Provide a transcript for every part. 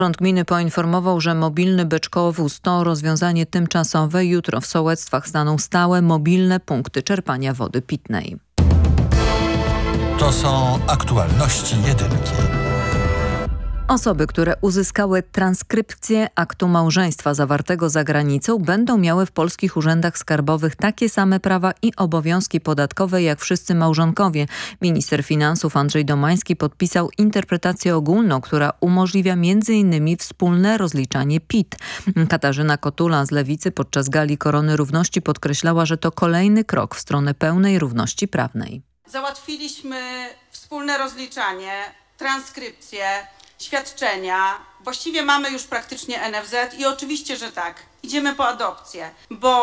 Rząd gminy poinformował, że mobilny beczkowóz to rozwiązanie tymczasowe. Jutro w sołectwach staną stałe mobilne punkty czerpania wody pitnej. To są aktualności jedynki. Osoby, które uzyskały transkrypcję aktu małżeństwa zawartego za granicą, będą miały w polskich urzędach skarbowych takie same prawa i obowiązki podatkowe jak wszyscy małżonkowie. Minister finansów Andrzej Domański podpisał interpretację ogólną, która umożliwia m.in. wspólne rozliczanie PIT. Katarzyna Kotula z Lewicy podczas gali Korony Równości podkreślała, że to kolejny krok w stronę pełnej równości prawnej. Załatwiliśmy wspólne rozliczanie, transkrypcję, świadczenia. Właściwie mamy już praktycznie NFZ i oczywiście, że tak. Idziemy po adopcję, bo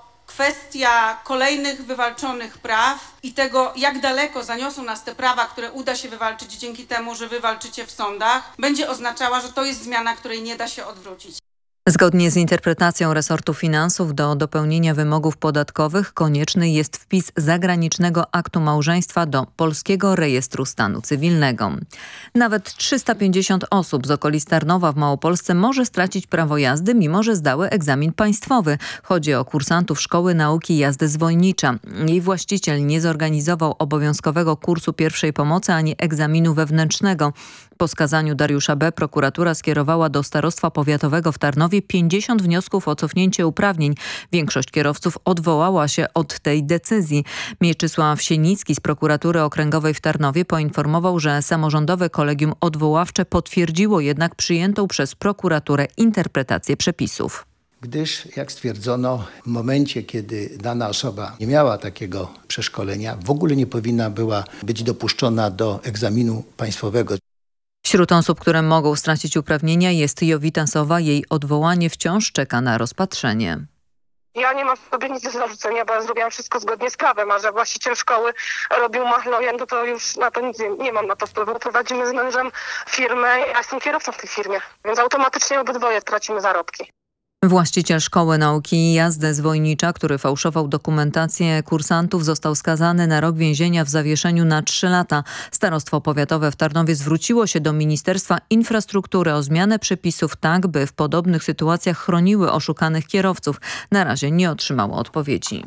kwestia kolejnych wywalczonych praw i tego, jak daleko zaniosą nas te prawa, które uda się wywalczyć dzięki temu, że wy walczycie w sądach, będzie oznaczała, że to jest zmiana, której nie da się odwrócić. Zgodnie z interpretacją resortu finansów do dopełnienia wymogów podatkowych konieczny jest wpis zagranicznego aktu małżeństwa do Polskiego Rejestru Stanu Cywilnego. Nawet 350 osób z okolic Tarnowa w Małopolsce może stracić prawo jazdy, mimo że zdały egzamin państwowy. Chodzi o kursantów Szkoły Nauki Jazdy Zwolnicza. Jej właściciel nie zorganizował obowiązkowego kursu pierwszej pomocy ani egzaminu wewnętrznego. Po skazaniu Dariusza B. prokuratura skierowała do Starostwa Powiatowego w Tarnowie 50 wniosków o cofnięcie uprawnień. Większość kierowców odwołała się od tej decyzji. Mieczysław Sienicki z prokuratury okręgowej w Tarnowie poinformował, że samorządowe kolegium odwoławcze potwierdziło jednak przyjętą przez prokuraturę interpretację przepisów. Gdyż, jak stwierdzono, w momencie, kiedy dana osoba nie miała takiego przeszkolenia, w ogóle nie powinna była być dopuszczona do egzaminu państwowego. Wśród osób, które mogą stracić uprawnienia jest Jowita Sowa. Jej odwołanie wciąż czeka na rozpatrzenie. Ja nie mam sobie nic do zarzucenia, bo ja zrobiłam wszystko zgodnie z prawem, a że właściciel szkoły robił machlojem, to już na to nic nie mam na to wpływu. Prowadzimy z mężem firmę, ja jestem kierowcą w tej firmie, więc automatycznie obydwoje tracimy zarobki. Właściciel Szkoły Nauki Jazdy Zwolnicza, który fałszował dokumentację kursantów, został skazany na rok więzienia w zawieszeniu na 3 lata. Starostwo Powiatowe w Tarnowie zwróciło się do Ministerstwa Infrastruktury o zmianę przepisów tak, by w podobnych sytuacjach chroniły oszukanych kierowców. Na razie nie otrzymało odpowiedzi.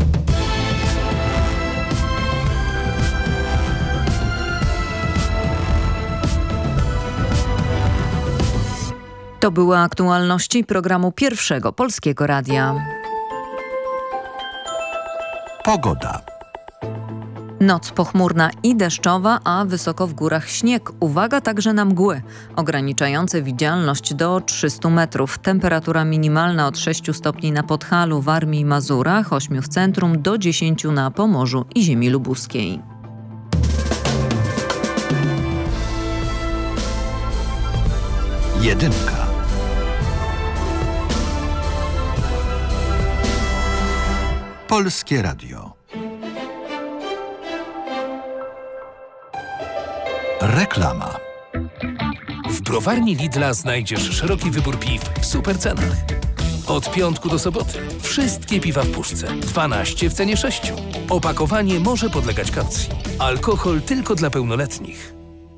To były aktualności programu Pierwszego Polskiego Radia. Pogoda. Noc pochmurna i deszczowa, a wysoko w górach śnieg. Uwaga także na mgły, ograniczające widzialność do 300 metrów. Temperatura minimalna od 6 stopni na Podhalu, Warmii i Mazurach, 8 w centrum, do 10 na Pomorzu i ziemi lubuskiej. Jedynka. Polskie Radio. Reklama. W browarni Lidla znajdziesz szeroki wybór piw w super cenach. Od piątku do soboty wszystkie piwa w puszce. 12 w cenie 6. Opakowanie może podlegać kaucji. Alkohol tylko dla pełnoletnich.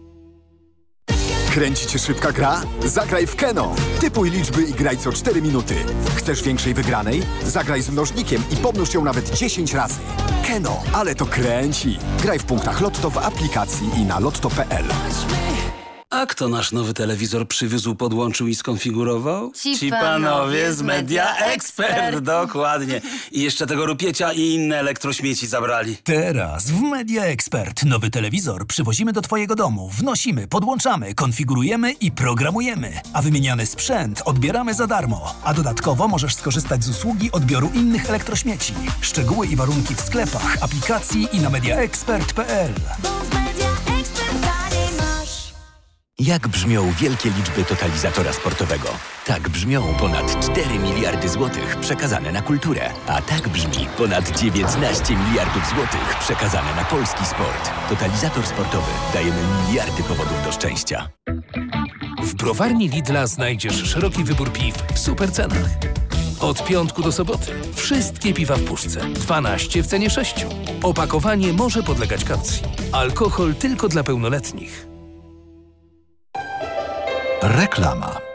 Kręci cię szybka gra? Zagraj w Keno. Typuj liczby i graj co 4 minuty. Chcesz większej wygranej? Zagraj z mnożnikiem i pomnóż ją nawet 10 razy. Keno, ale to kręci. Graj w punktach Lotto w aplikacji i na lotto.pl. A kto nasz nowy telewizor przywiózł, podłączył i skonfigurował? Ci panowie z Media Expert. Dokładnie. I jeszcze tego rupiecia i inne elektrośmieci zabrali. Teraz w Media Expert nowy telewizor przywozimy do twojego domu, wnosimy, podłączamy, konfigurujemy i programujemy. A wymieniany sprzęt odbieramy za darmo. A dodatkowo możesz skorzystać z usługi odbioru innych elektrośmieci. Szczegóły i warunki w sklepach, aplikacji i na mediaexpert.pl. Jak brzmią wielkie liczby totalizatora sportowego? Tak brzmią ponad 4 miliardy złotych przekazane na kulturę. A tak brzmi ponad 19 miliardów złotych przekazane na polski sport. Totalizator sportowy. Dajemy miliardy powodów do szczęścia. W browarni Lidla znajdziesz szeroki wybór piw w super cenach. Od piątku do soboty wszystkie piwa w puszce. 12 w cenie 6. Opakowanie może podlegać kaucji. Alkohol tylko dla pełnoletnich. Reklama.